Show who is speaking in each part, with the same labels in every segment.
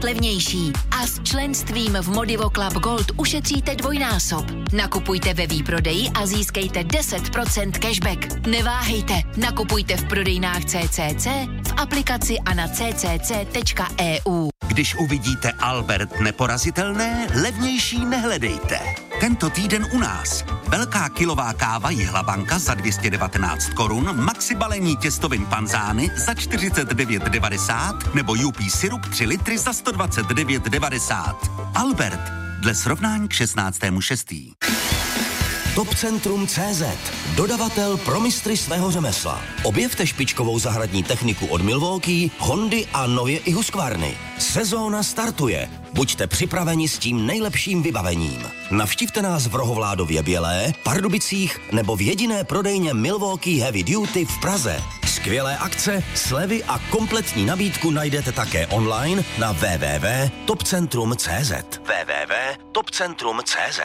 Speaker 1: 10krát levnější. A s členstvím v Modivo Club Gold ušetříte dvojnásob. Nakupujte ve výprodeji a získejte 10% cashback. Neváhejte, nakupujte v prodejnách CCC, v aplikaci a na ccc.eu.
Speaker 2: Když uvidíte Albert neporazitelné, levnější nehledejte. Tento týden u nás. Velká kilová káva Jihlabanka za 219 korun, maxi balení těstovin panzány za 49,90 nebo UP syrup 3 litry za 129,90. Albert, dle srovnání k 16.6.
Speaker 3: Topcentrum.cz, dodavatel pro mistry svého řemesla. Objevte špičkovou zahradní techniku od Milwaukee, Hondy a nově i Husqvarny. Sezóna startuje. Buďte připraveni s tím nejlepším vybavením. Navštivte nás v Rohovládově Bělé, Pardubicích nebo v jediné prodejně Milwaukee Heavy Duty v Praze. Skvělé akce, slevy a kompletní nabídku najdete také online na www.topcentrum.cz. www.topcentrum.cz.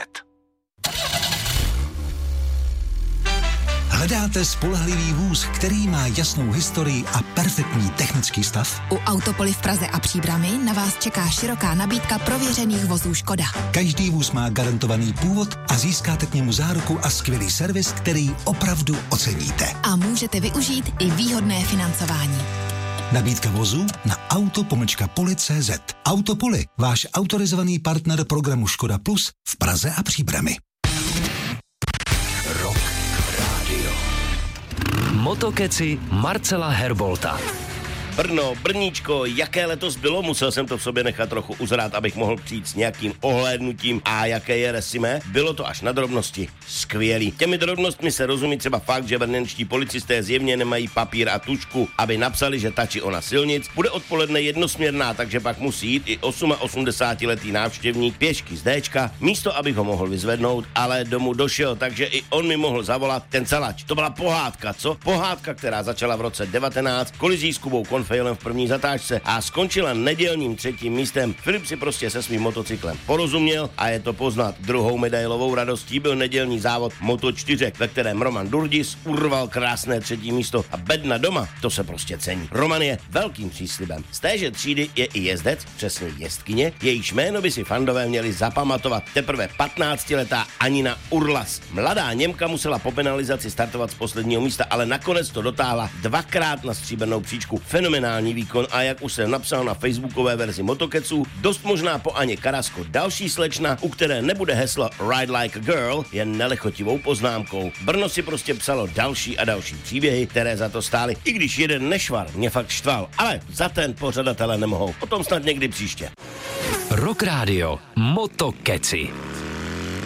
Speaker 4: Hledáte spolehlivý vůz, který má jasnou historii a perfektní technický stav?
Speaker 5: U Autopoly v Praze a Příbrami na vás čeká široká nabídka prověřených vozů Škoda.
Speaker 4: Každý vůz má garantovaný původ a získáte k němu záruku a skvělý servis, který opravdu oceníte.
Speaker 5: A můžete využít i výhodné financování.
Speaker 4: Nabídka vozů na auto-poli.cz. Autopoly, váš autorizovaný partner programu Škoda Plus v Praze a Příbrami.
Speaker 6: Motokeci Marcela Herbolta.
Speaker 7: Brno, Brníčko, jaké letos bylo, musel jsem to v sobě nechat trochu uzrát, abych mohl přijít s nějakým ohlédnutím a jaké je resumé. Bylo to až na drobnosti skvělý. Těmi drobnostmi se rozumí třeba fakt, že brněnští policisté zjevně nemají papír a tužku, aby napsali, že ta či ona silnic bude odpoledne jednosměrná, takže pak musí jít i 88letý návštěvník pěšky z Dčka, místo abych ho mohl vyzvednout, ale domů došel, takže i on mi mohl zavolat ten celač. To byla pohádka, co? Pohádka, která začala v roce 19 kolizí s Kubou Fejlem v první zatáčce a skončila nedělním 3. místem. Filip si prostě se svým motocyklem porozuměl a je to poznat. Druhou medailovou radostí byl nedělní závod Moto4, ve kterém Roman Durdis urval krásné 3. místo a bedna doma, to se prostě cení. Roman je velkým příslibem. Z téže třídy je i jezdec, přesně jezdkyně, jejíž jméno by si fandové měli zapamatovat. Teprve 15letá Anina Urlas. Mladá Němka musela po penalizaci startovat z posledního místa, ale nakonec to dotáhla 2krát na stříbrnou příčku. Fenomenální výkon a jak už jsem napsal na facebookové verzi Motokeců, dost možná po Aně Karasko další slečna, u které nebude heslo Ride Like a Girl, jen nelichotivou poznámkou. Brno si prostě psalo další a další příběhy, které za to stály, i když jeden nešvar mě fakt štval, ale za ten pořadatelé nemohou. O tom snad někdy příště.
Speaker 6: Rock Radio Motokeci.